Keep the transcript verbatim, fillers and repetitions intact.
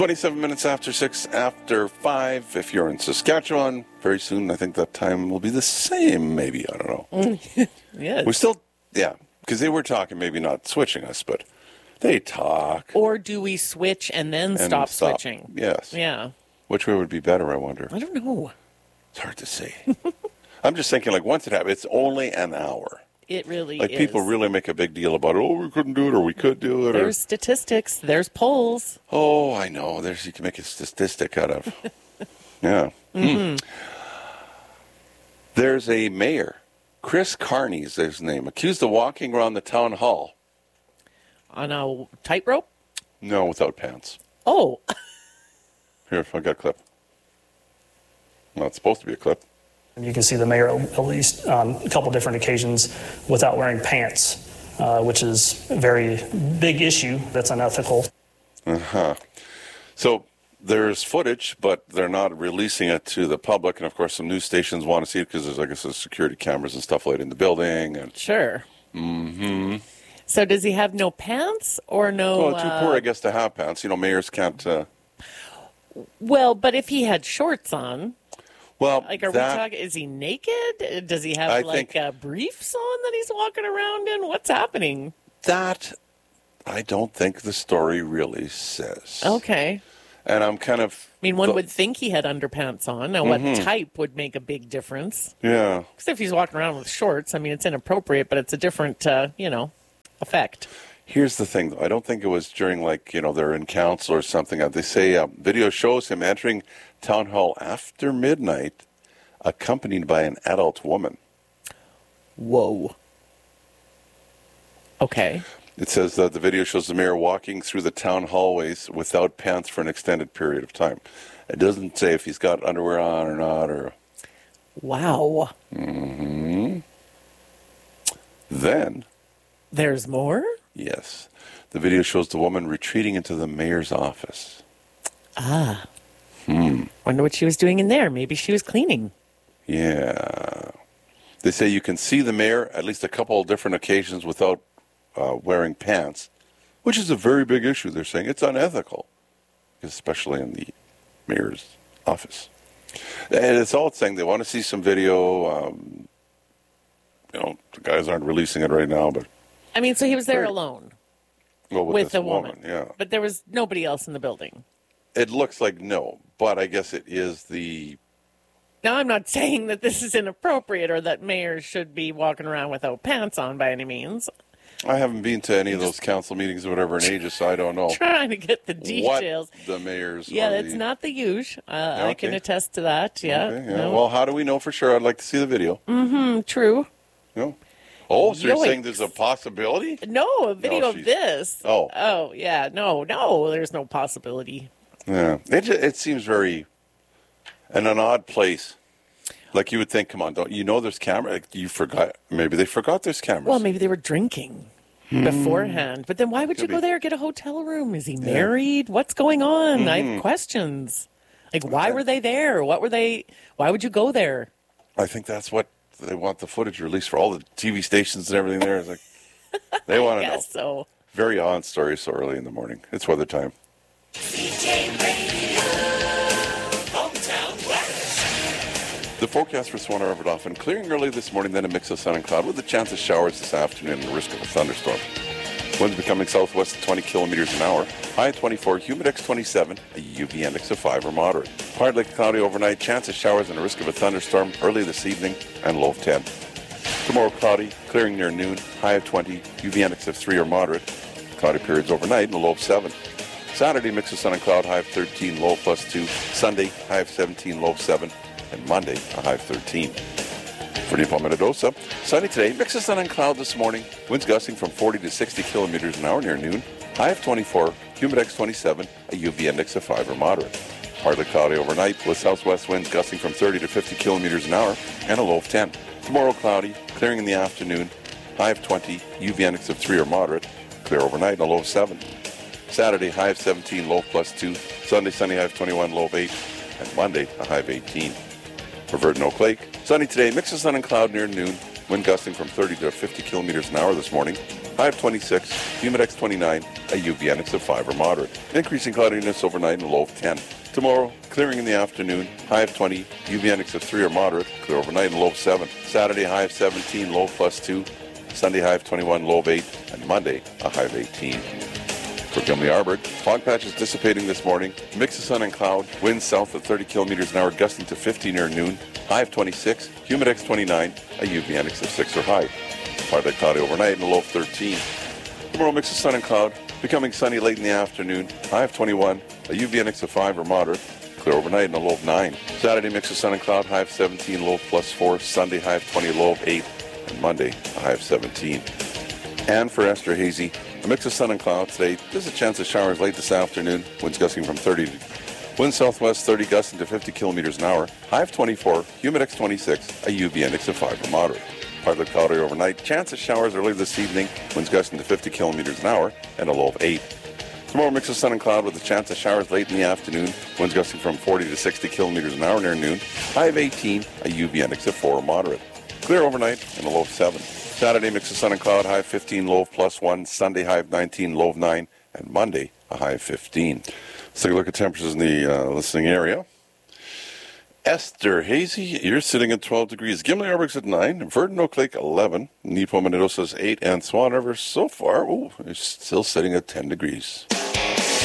twenty-seven minutes after six, after five, if you're in Saskatchewan. Very soon, I think that time will be the same, maybe. I don't know. Yes. We still, yeah, because they were talking, maybe not switching us, but they talk. Or do we switch and then and stop, switching? Yes. Yeah. Which way would be better, I wonder? I don't know. It's hard to say. I'm just thinking, like, once it happens, it's only an hour. It really like, is. people really make a big deal about it. Oh, we couldn't do it, or we could do it. There's or, statistics. There's polls. Oh, I know. There's you can make a statistic out of. Yeah. Mm-hmm. Hmm. There's a mayor, Chris Carney is his name, accused of walking around the town hall. On a tightrope? No, without pants. Oh. Here, I got a clip. Well, it's supposed to be a clip. You can see the mayor at least um, a couple different occasions without wearing pants, uh, which is a very big issue that's unethical. Uh-huh. So there's footage, but they're not releasing it to the public. And, of course, some news stations want to see it because there's, I guess, there's security cameras and stuff like in the building. And Sure. Mm-hmm. So does he have no pants or no... Well, too uh, poor, I guess, to have pants. You know, mayors can't... Uh... Well, but if he had shorts on... Well, like, are that, we talking? Is he naked? Does he have I like think, uh, briefs on that he's walking around in? What's happening? That I don't think the story really says. Okay. And I'm kind of. I mean, one the, would think he had underpants on. Now, mm-hmm. what type would make a big difference? Yeah. Because if he's walking around with shorts, I mean, it's inappropriate, but it's a different, uh, you know, effect. Here's the thing, though. I don't think it was during, like, you know, they're in council or something. They say uh, video shows him entering town hall after midnight, accompanied by an adult woman. Whoa. Okay. It says that the video shows the mayor walking through the town hallways without pants for an extended period of time. It doesn't say if he's got underwear on or not. Or. Wow. Mm-hmm. Then. There's more? Yes. The video shows the woman retreating into the mayor's office. Ah. Hmm. Wonder what she was doing in there. Maybe she was cleaning. Yeah. They say you can see the mayor at least a couple of different occasions without uh, wearing pants, which is a very big issue. They're saying it's unethical, especially in the mayor's office. And it's all saying they want to see some video. Um, you know, the guys aren't releasing it right now, but. I mean, so he was there alone. Well, with, with this a woman. woman, yeah. But there was nobody else in the building. It looks like no, but I guess it is the... Now, I'm not saying that this is inappropriate or that mayors should be walking around without pants on by any means. I haven't been to any of those council meetings or whatever in ages, so I don't know. Trying to get the details. What the mayors Yeah, are that's the... not the usual. Uh, okay. I can attest to that, yeah. Okay, yeah. No. Well, how do we know for sure? I'd like to see the video. Mm-hmm, true. No. Oh, so you're Yoinks. saying there's a possibility? No, a video No, of she's- this. Oh. Oh, yeah. No, no, there's no possibility. Yeah. It, ju- it seems very... in an odd place. Like you would think, come on, don't you know there's camera? Like you forgot. Maybe they forgot there's cameras. Well, maybe they were drinking beforehand. But then why would Could you go be. there, get a hotel room? Is he married? What's going on? I Mm-hmm. have questions. Like, why were they there? What were they... Why would you go there? I think that's what they want the footage released for all the T V stations and everything there. It's like, they want to know. Yes, so... Very odd story so early in the morning. It's weather time. C J Radio, Hometown Weather. The forecast for Swan River Dauphin clearing early this morning, then a mix of sun and cloud with a chance of showers this afternoon and the risk of a thunderstorm. Winds becoming southwest at twenty kilometers an hour. High at twenty-four, humidex twenty-seven, a U V index of five or moderate. Partly cloudy overnight, chance of showers and a risk of a thunderstorm early this evening and low of ten. Tomorrow cloudy, clearing near noon, high of twenty, U V index of three or moderate. Cloudy periods overnight and a low of seven. Saturday, mix of sun and cloud, high of thirteen, low of plus two. Sunday, high of seventeen, low of seven. And Monday, a high of thirteen. For New Palmetto Dosa, sunny today, mix of sun and cloud this morning. Winds gusting from forty to sixty kilometers an hour near noon. High of twenty-four, humidex twenty-seven, a U V index of five or moderate. Partly cloudy overnight with southwest winds gusting from thirty to fifty kilometers an hour and a low of ten. Tomorrow cloudy, clearing in the afternoon. High of twenty, U V index of three or moderate. Clear overnight and a low of seven. Saturday, high of seventeen, low of plus two. Sunday, sunny, high of twenty-one, low of eight. And Monday, a high of eighteen. For Verdon Oak Lake, sunny today, mix of sun and cloud near noon. Wind gusting from thirty to fifty kilometers an hour this morning. high of twenty-six, Humidex twenty-nine, a U V index of five or moderate. Increasing cloudiness overnight and a low of ten. Tomorrow, clearing in the afternoon, high of twenty, U V index of three or moderate, clear overnight and low of seven. Saturday, high of seventeen, low of plus two. Sunday, high of twenty-one, low of eight. And Monday, a high of eighteen. For Gimli Arbor, fog patches dissipating this morning. Mix of sun and cloud. Winds south at thirty kilometers an hour, gusting to fifty near noon. High of twenty-six, Humidex twenty-nine, a U V index of six or high. Partly cloudy overnight and a low of thirteen. Tomorrow, mix of sun and cloud. Becoming sunny late in the afternoon. High of twenty-one, a U V index of five or moderate. Clear overnight and a low of nine. Saturday, mix of sun and cloud. High of seventeen, low of plus four. Sunday, high of twenty, low of eight. And Monday, a high of seventeen. And for Esther Hazy, a mix of sun and cloud today. There's a chance of showers late this afternoon. Winds gusting from thirty. Wind southwest thirty, gusting to fifty kilometers an hour. High of twenty-four, Humidex twenty-six, a U V index of five or moderate. Partly cloudy overnight. Chance of showers early this evening. Winds gusting to fifty kilometers an hour and a low of eight. Tomorrow, mix of sun and cloud with a chance of showers late in the afternoon. Winds gusting from forty to sixty kilometers an hour near noon. High of eighteen, a U V index of four or moderate. Clear overnight and a low of seven. Saturday, mix of sun and cloud, high of fifteen, low of plus one. Sunday, high of nineteen, low of nine. And Monday, a high of fifteen. Let's take a look at temperatures in the uh, listening area. Esther Hazy, you're sitting at twelve degrees. Gimli Arbor's at nine. Verdon Oak Lake, eleven. Nepo Manitos says eight. And Swan River, so far, ooh, is still sitting at ten degrees.